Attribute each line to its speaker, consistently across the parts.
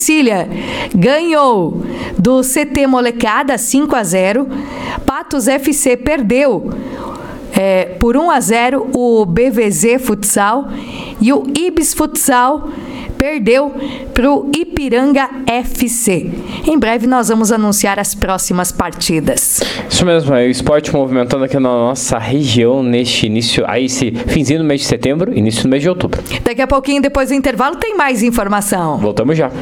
Speaker 1: Cília ganhou do CT Molecada 5-0. Patos FC perdeu por 1-0 o BVZ Futsal. E o Ibis Futsal perdeu para o Ipiranga FC. Em breve nós vamos anunciar as próximas partidas.
Speaker 2: Isso mesmo, é o esporte movimentando aqui na nossa região neste início, aí esse finzinho do mês de setembro, início do mês de outubro.
Speaker 1: Daqui a pouquinho, depois do intervalo, tem mais informação.
Speaker 2: Voltamos já.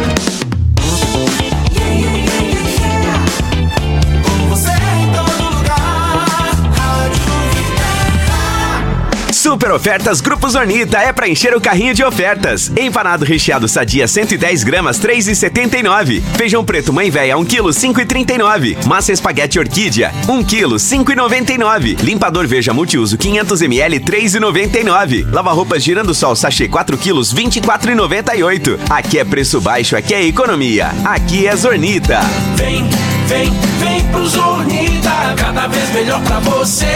Speaker 3: Super ofertas Grupo Zornita é para encher o carrinho de ofertas. Empanado recheado Sadia 110 gramas 3,79. Feijão preto Mãe Véia 1 kg 5,39. Massa espaguete Orquídea 1 kg 5,99. Limpador Veja multiuso 500 ml 3,99. Lava-roupas Girando Sol sachê 4 kg 24,98. Aqui é preço baixo, aqui é economia. Aqui é Zornita.
Speaker 4: Vem pro Zornita, cada vez melhor pra você.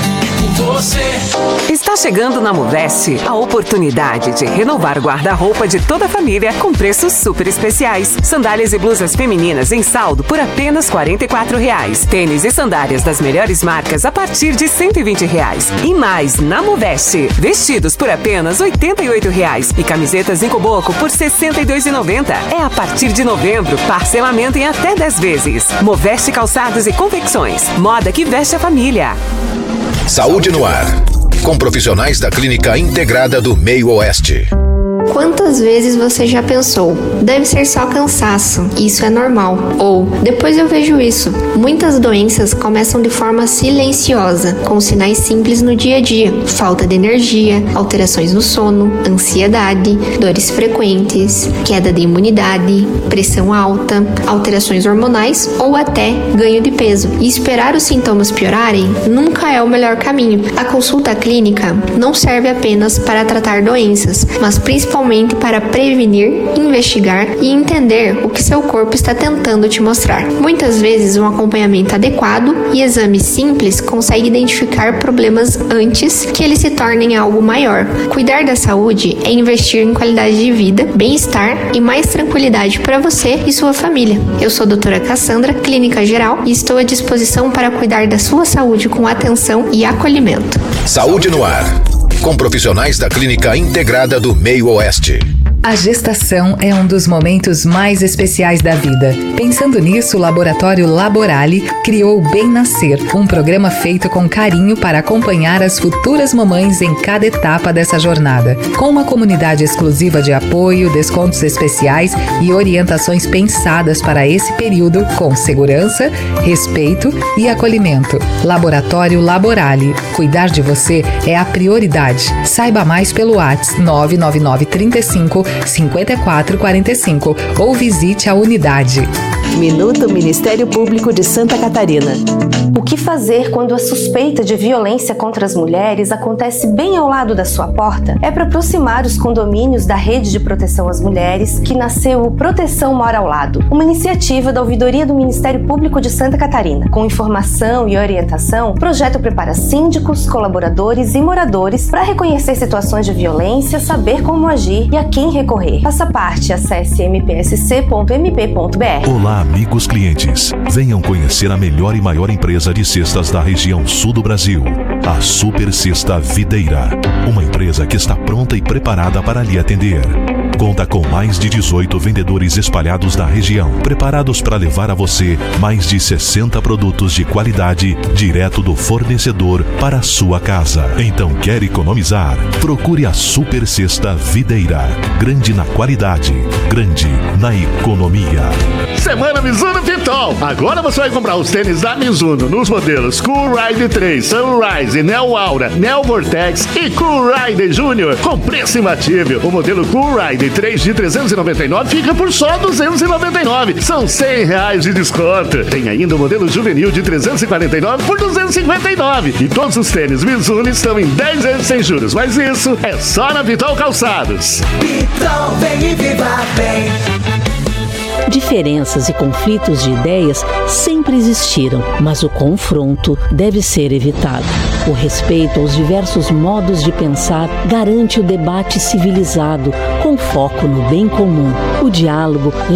Speaker 5: Está chegando na Moveste a oportunidade de renovar o guarda-roupa de toda a família com preços super especiais. Sandálias e blusas femininas em saldo por apenas R$ 44,00. Tênis e sandálias das melhores marcas a partir de R$ 120,00. E mais, na Moveste, vestidos por apenas R$ 88,00 e camisetas em coboco por R$ 62,90. É a partir de novembro, parcelamento em até 10 vezes. Moveste Calçados e Confecções. Moda que veste a família.
Speaker 6: Saúde no ar, com profissionais da Clínica Integrada do Meio Oeste.
Speaker 7: Quantas vezes você já pensou? Deve ser só cansaço, isso é normal. Ou, depois eu vejo isso. Muitas doenças começam de forma silenciosa, com sinais simples no dia a dia. Falta de energia, alterações no sono, ansiedade, dores frequentes, queda de imunidade, pressão alta, alterações hormonais ou até ganho de peso. E esperar os sintomas piorarem nunca é o melhor caminho. A consulta clínica não serve apenas para tratar doenças, mas principalmente para prevenir, investigar e entender o que seu corpo está tentando te mostrar. Muitas vezes, um acompanhamento adequado e exames simples conseguem identificar problemas antes que eles se tornem algo maior. Cuidar da saúde é investir em qualidade de vida, bem-estar e mais tranquilidade para você e sua família. Eu sou a doutora Cassandra, clínica geral, e estou à disposição para cuidar da sua saúde com atenção e acolhimento.
Speaker 6: Saúde no ar, com profissionais da Clínica Integrada do Meio Oeste.
Speaker 8: A gestação é um dos momentos mais especiais da vida. Pensando nisso, o Laboratório Laborale criou o Bem Nascer, um programa feito com carinho para acompanhar as futuras mamães em cada etapa dessa jornada. Com uma comunidade exclusiva de apoio, descontos especiais e orientações pensadas para esse período com segurança, respeito e acolhimento. Laboratório Laborale. Cuidar de você é a prioridade. Saiba mais pelo WhatsApp 99935 5445 ou visite a unidade.
Speaker 9: Minuto Ministério Público de Santa Catarina. O que fazer quando a suspeita de violência contra as mulheres acontece bem ao lado da sua porta? É para aproximar os condomínios da Rede de Proteção às Mulheres que nasceu o Proteção Mora ao Lado, uma iniciativa da Ouvidoria do Ministério Público de Santa Catarina. Com informação e orientação, o projeto prepara síndicos, colaboradores e moradores para reconhecer situações de violência, saber como agir e a quem recorrer. Faça parte, acesse mpsc.mp.br.
Speaker 10: Olá, amigos clientes. Venham conhecer a melhor e maior empresa de cestas da região sul do Brasil, a Super Cesta Videira, uma empresa que está pronta e preparada para lhe atender. Conta com mais de 18 vendedores espalhados na região, preparados para levar a você mais de 60 produtos de qualidade direto do fornecedor para a sua casa. Então, quer economizar? Procure a Super Cesta Videira. Grande na qualidade, grande na economia.
Speaker 11: Semana Mizuno Pitol. Agora você vai comprar os tênis da Mizuno nos modelos Cool Ride 3, Sunrise, Neo Aura, Neo Vortex e Cool Ride Júnior com preço imbatível. O modelo Cool Ride 3 de 399 fica por só 299. São R$100 de desconto. Tem ainda o modelo juvenil de 349 por 259. E todos os tênis Mizuno estão em 10 vezes sem juros. Mas isso é só na Pitol Calçados.
Speaker 4: Pitol, vem e viva bem.
Speaker 12: Diferenças e conflitos de ideias sempre existiram, mas o confronto deve ser evitado. O respeito aos diversos modos de pensar garante o debate civilizado, com foco no bem comum. O diálogo